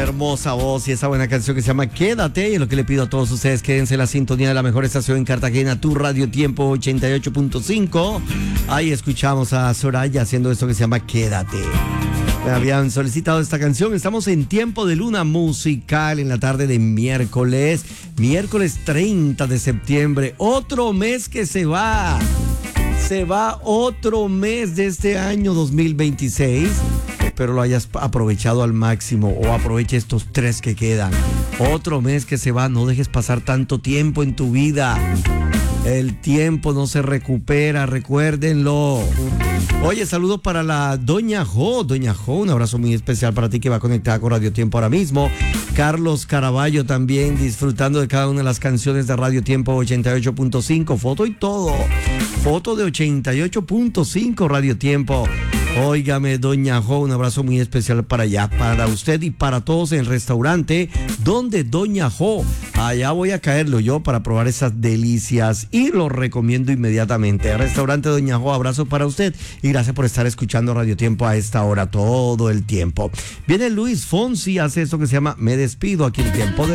hermosa voz y esa buena canción que se llama Quédate. Y lo que le pido a todos ustedes, quédense en la sintonía de la mejor estación en Cartagena, tu Radio Tiempo 88.5. Ahí escuchamos a Soraya haciendo esto que se llama Quédate. Me habían solicitado esta canción. Estamos en Tiempo de Luna Musical en la tarde de miércoles 30 de septiembre. Otro mes que se va. Se va otro mes de este año 2026. Espero lo hayas aprovechado al máximo o aproveche estos 3 que quedan. Otro mes que se va, no dejes pasar tanto tiempo en tu vida. El tiempo no se recupera, recuérdenlo. Oye, saludo para la Doña Jo. Doña Jo, un abrazo muy especial para ti que va conectada con Radio Tiempo ahora mismo. Carlos Caraballo también disfrutando de cada una de las canciones de Radio Tiempo 88.5. Foto y todo. Foto de 88.5 Radio Tiempo. Óigame, Doña Jo, un abrazo muy especial para allá, para usted y para todos en el restaurante donde Doña Jo. Allá voy a caerlo yo para probar esas delicias y lo recomiendo inmediatamente. El restaurante Doña Jo, abrazo para usted y gracias por estar escuchando Radio Tiempo a esta hora todo el tiempo. Viene Luis Fonsi, hace esto que se llama Me Despido aquí en Tiempo de